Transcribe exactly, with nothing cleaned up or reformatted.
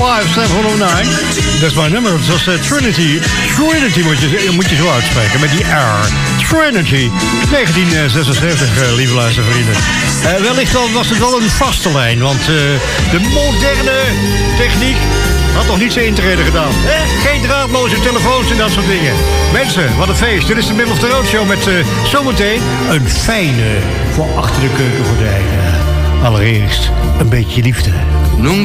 vijf zeven nul negen. Dat is mijn nummer. Dat is uh, Trinity. Trinity moet je, moet je zo uitspreken. Met die R. Trinity. negentien zesenzeventig, uh, lieve luistervrienden. Uh, wellicht al was het wel een vaste lijn. Want uh, de moderne techniek had nog niet zijn intrede gedaan. Eh? Geen draadloze telefoons en dat soort dingen. Mensen, wat een feest. Dit is de Middle of the Road Show met uh, zometeen een fijne voor achter de keukengordijnen. Allereerst een beetje liefde.